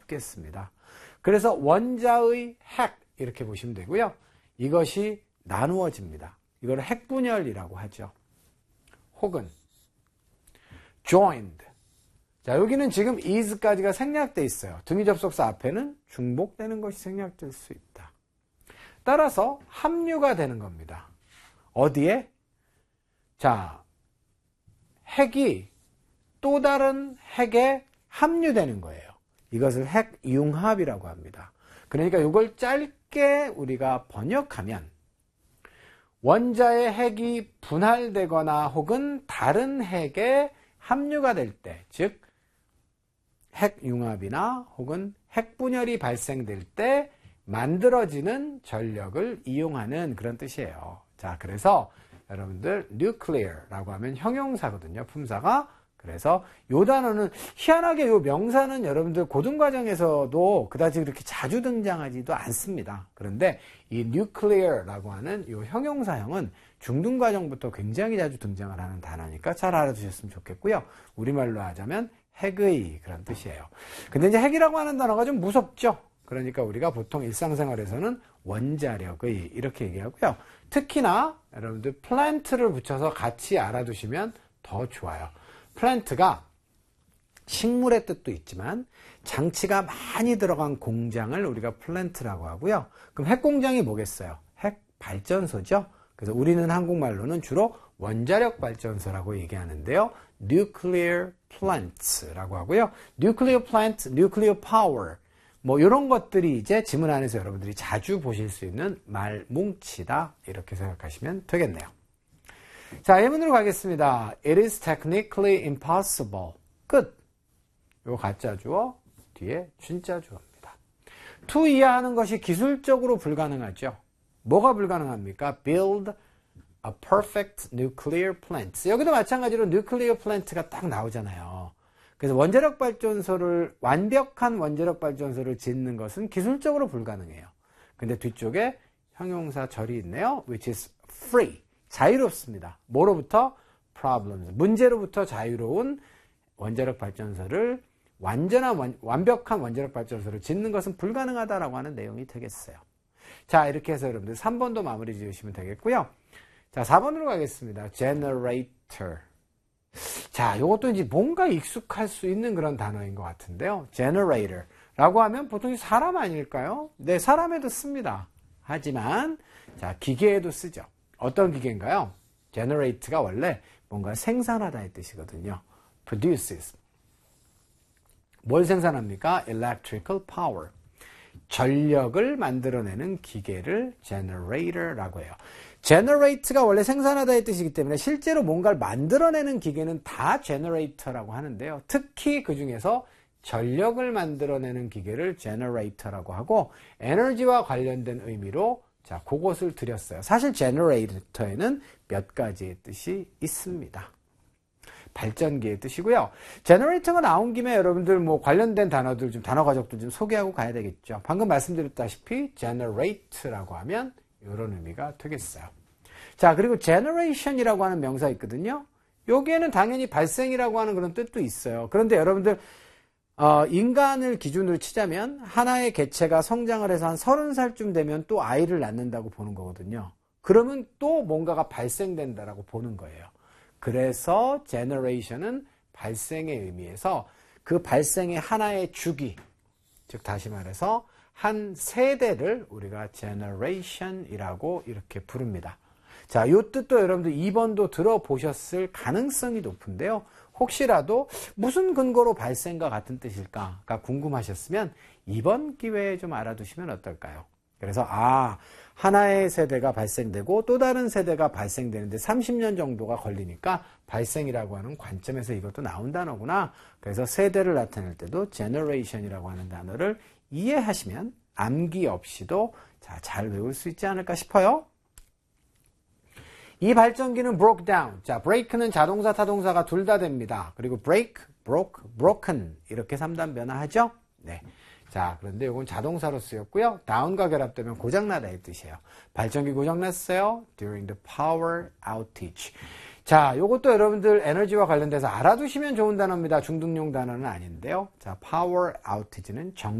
없겠습니다. 그래서 원자의 핵 이렇게 보시면 되고요. 이것이 나누어집니다. 이걸 핵분열이라고 하죠. 혹은 joined. 자, 여기는 지금 is까지가 생략되어 있어요. 등위 접속사 앞에는 중복되는 것이 생략될 수 있다. 따라서 합류가 되는 겁니다. 어디에? 자, 핵이 또 다른 핵에 합류되는 거예요. 이것을 핵융합이라고 합니다. 그러니까 이걸 짧게 우리가 번역하면 원자의 핵이 분할되거나 혹은 다른 핵에 합류가 될 때, 즉 핵융합이나 혹은 핵분열이 발생될 때 만들어지는 전력을 이용하는 그런 뜻이에요. 자, 그래서 여러분들 nuclear라고 하면 형용사거든요. 품사가. 그래서 요 단어는 희한하게 요 명사는 여러분들 고등과정에서도 그다지 그렇게 자주 등장하지도 않습니다. 그런데 이 nuclear라고 하는 요 형용사형은 중등과정부터 굉장히 자주 등장을 하는 단어니까 잘 알아두셨으면 좋겠고요. 우리말로 하자면 핵의 그런 뜻이에요. 근데 이제 핵이라고 하는 단어가 좀 무섭죠. 그러니까 우리가 보통 일상생활에서는 원자력의 이렇게 얘기하고요. 특히나 여러분들 plant를 붙여서 같이 알아두시면 더 좋아요. 플랜트가 식물의 뜻도 있지만 장치가 많이 들어간 공장을 우리가 플랜트라고 하고요. 그럼 핵공장이 뭐겠어요? 핵발전소죠. 그래서 우리는 한국말로는 주로 원자력 발전소라고 얘기하는데요. nuclear plants라고 하고요. nuclear plant, nuclear power 뭐 이런 것들이 이제 지문 안에서 여러분들이 자주 보실 수 있는 말뭉치다 이렇게 생각하시면 되겠네요. 자, 예문으로 가겠습니다. It is technically impossible. 끝. 요 가짜 주어 뒤에 진짜 주어입니다. to 이하하는 것이 기술적으로 불가능하죠. 뭐가 불가능합니까? Build a perfect nuclear plant. 여기도 마찬가지로 nuclear plant가 딱 나오잖아요. 그래서 원자력 발전소를 완벽한 원자력 발전소를 짓는 것은 기술적으로 불가능해요. 근데 뒤쪽에 형용사 절이 있네요. which is free. 자유롭습니다. 뭐로부터? problems. 문제로부터 자유로운 원자력 발전소를 완벽한 원자력 발전소를 짓는 것은 불가능하다라고 하는 내용이 되겠어요. 자, 이렇게 해서 여러분들 3번도 마무리 지으시면 되겠고요. 자, 4번으로 가겠습니다. generator. 자, 이것도 이제 뭔가 익숙할 수 있는 그런 단어인 것 같은데요. generator라고 하면 보통 사람 아닐까요? 네, 사람에도 씁니다. 하지만 자, 기계에도 쓰죠. 어떤 기계인가요? generate가 원래 뭔가 생산하다의 뜻이거든요. produces. 뭘 생산합니까? electrical power. 전력을 만들어내는 기계를 generator라고 해요. generate가 원래 생산하다의 뜻이기 때문에 실제로 뭔가를 만들어내는 기계는 다 generator라고 하는데요. 특히 그 중에서 전력을 만들어내는 기계를 generator라고 하고 에너지와 관련된 의미로 자, 그것을 드렸어요. 사실 generator에는 몇 가지의 뜻이 있습니다. 발전기의 뜻이고요. generator가 나온 김에 여러분들 뭐 관련된 단어들 좀 단어 가족들 좀 소개하고 가야 되겠죠. 방금 말씀드렸다시피 generate라고 하면 이런 의미가 되겠어요. 자, 그리고 generation이라고 하는 명사 있거든요. 여기에는 당연히 발생이라고 하는 그런 뜻도 있어요. 그런데 여러분들 인간을 기준으로 치자면 하나의 개체가 성장을 해서 한 30살쯤 되면 또 아이를 낳는다고 보는 거거든요. 그러면 또 뭔가가 발생된다라고 보는 거예요. 그래서 generation은 발생의 의미에서 그 발생의 하나의 주기, 즉 다시 말해서 한 세대를 우리가 generation이라고 이렇게 부릅니다. 자, 이 뜻도 여러분들 2번도 들어보셨을 가능성이 높은데요. 혹시라도 무슨 근거로 발생과 같은 뜻일까가 궁금하셨으면 이번 기회에 좀 알아두시면 어떨까요? 그래서 하나의 세대가 발생되고 또 다른 세대가 발생되는데 30년 정도가 걸리니까 발생이라고 하는 관점에서 이것도 나온 단어구나. 그래서 세대를 나타낼 때도 generation이라고 하는 단어를 이해하시면 암기 없이도 잘 외울 수 있지 않을까 싶어요. 이 발전기는 broke down. 자, break는 자동사, 타동사가 둘 다 됩니다. 그리고 break, broke, broken 이렇게 3단 변화하죠? 네. 자, 그런데 이건 자동사로 쓰였고요. down과 결합되면 고장나다의 뜻이에요. 발전기 고장났어요. during the power outage. 자, 요것도 여러분들 에너지와 관련돼서 알아두시면 좋은 단어입니다. 중등용 단어는 아닌데요. 자, power outage는